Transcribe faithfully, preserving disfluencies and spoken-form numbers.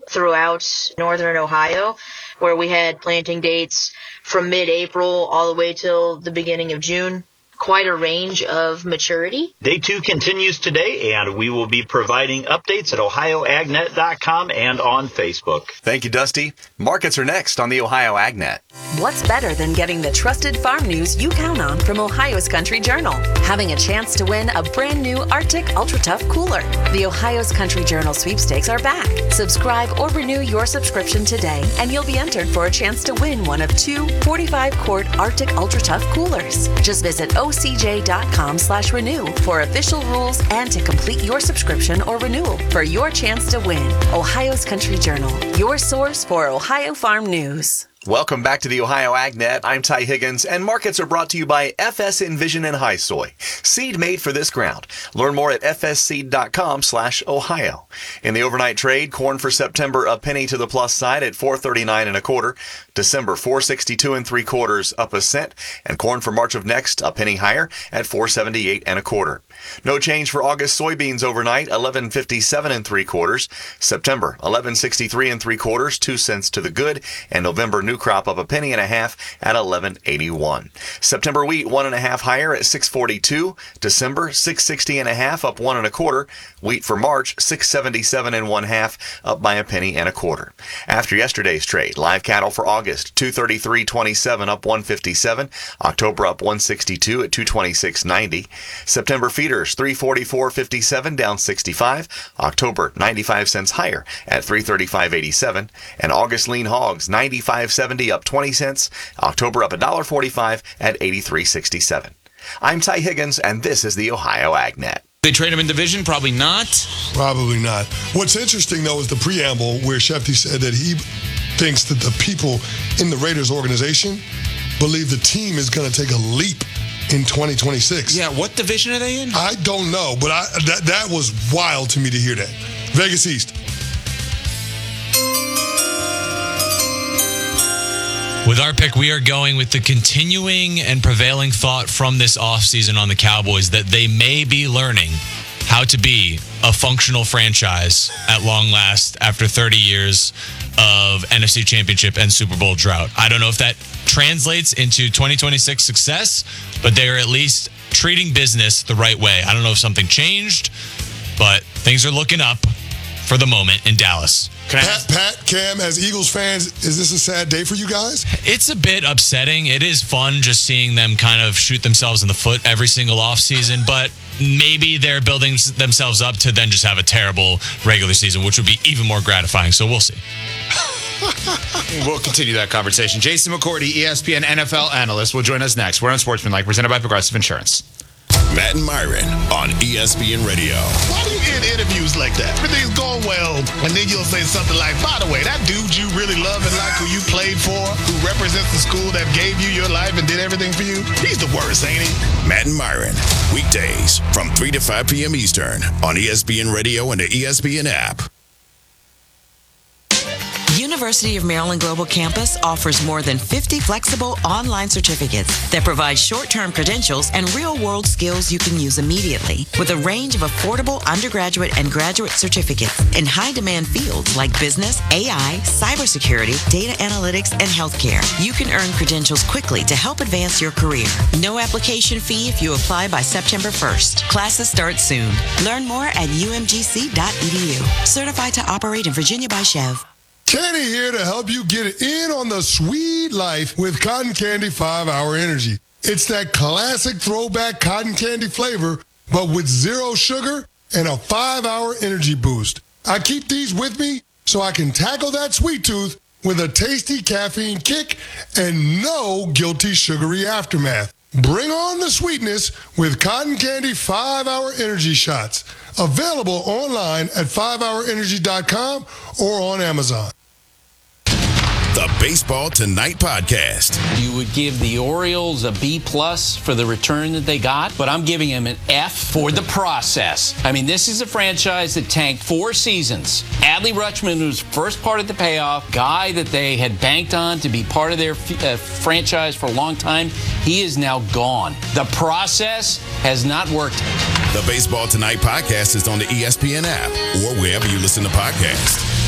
throughout northern Ohio, where we had planting dates from mid-April all the way till the beginning of June. Quite a range of maturity. Day two continues today, and we will be providing updates at ohio ag net dot com and on Facebook. Thank you, Dusty. Markets are next on the Ohio AgNet. What's better than getting the trusted farm news you count on from Ohio's Country Journal? Having a chance to win a brand new Arctic Ultra Tough cooler. The Ohio's Country Journal sweepstakes are back. Subscribe or renew your subscription today, and you'll be entered for a chance to win one of two forty-five quart Arctic Ultra Tough coolers. Just visit O C J dot com slash renew for official rules and to complete your subscription or renewal for your chance to win. Ohio's Country Journal, your source for Ohio farm news. Welcome back to the Ohio AgNet. I'm Ty Higgins, and markets are brought to you by F S Envision and High Soy, seed made for this ground. Learn more at f s seed dot com slash ohio. In the overnight trade, corn for September a penny to the plus side at four thirty-nine and a quarter. December four sixty-two and three quarters, up a cent, and corn for March of next a penny higher at four seventy-eight and a quarter. No change for August soybeans overnight, eleven fifty-seven and three quarters. September eleven sixty-three and three quarters, two cents to the good, and November new crop up a penny and a half at eleven eighty-one. September wheat one and a half higher at six forty-two. December six sixty and a half, up one and a quarter. Wheat for March six seventy-seven and one half, up by a penny and a quarter. After yesterday's trade, live cattle for August two thirty-three twenty-seven, up one fifty-seven. October up one sixty-two at two twenty-six ninety. September feeders three forty-four fifty-seven, down sixty-five. October ninety-five cents higher at three thirty-five eighty-seven. And August lean hogs ninety-five seventy, up twenty cents. October up one forty-five at eighty-three sixty-seven. I'm Ty Higgins, and this is the Ohio AgNet. They trade him in division? Probably not. Probably not. What's interesting, though, is the preamble where Shefty said that he thinks that the people in the Raiders organization believe the team is going to take a leap in twenty twenty-six. Yeah, what division are they in? I don't know, but I, that, that was wild to me to hear that. Vegas East. With our pick, we are going with the continuing and prevailing thought from this offseason on the Cowboys that they may be learning how to be a functional franchise at long last after thirty years of N F C Championship and Super Bowl drought. I don't know if that translates into twenty twenty-six success, but they are at least treating business the right way. I don't know if something changed, but things are looking up for the moment in Dallas. Pat, Pat, Cam, as Eagles fans, is this a sad day for you guys? It's a bit upsetting. It is fun just seeing them kind of shoot themselves in the foot every single offseason, but maybe they're building themselves up to then just have a terrible regular season, which would be even more gratifying. So we'll see. We'll continue that conversation. Jason McCourty, E S P N N F L analyst, will join us next. We're on Sportsmanlike, presented by Progressive Insurance. Matt and Myron on E S P N Radio. Why do you end interviews like that? Everything's going well, and then you'll say something like, by the way, that dude you really love and like, who you played for, who represents the school that gave you your life and did everything for you, he's the worst, ain't he? Matt and Myron, weekdays from three to five p.m. Eastern on E S P N Radio and the E S P N app. University of Maryland Global Campus offers more than fifty flexible online certificates that provide short-term credentials and real-world skills you can use immediately, with a range of affordable undergraduate and graduate certificates in high-demand fields like business, A I, cybersecurity, data analytics, and healthcare. You can earn credentials quickly to help advance your career. No application fee if you apply by September first. Classes start soon. Learn more at u m g c dot e d u. Certified to operate in Virginia by Chev. Kenny here to help you get in on the sweet life with Cotton Candy five hour Energy. It's that classic throwback cotton candy flavor, but with zero sugar and a five hour energy boost. I keep these with me so I can tackle that sweet tooth with a tasty caffeine kick and no guilty sugary aftermath. Bring on the sweetness with Cotton Candy five hour Energy Shots. Available online at five hour energy dot com or on Amazon. The Baseball Tonight podcast. You would give the Orioles a B plus for the return that they got, but I'm giving them an F for the process. I mean, this is a franchise that tanked four seasons. Adley Rutschman was first part of the payoff, guy that they had banked on to be part of their uh, franchise for a long time. He is now gone. The process has not worked. The Baseball Tonight podcast is on the E S P N app or wherever you listen to podcasts.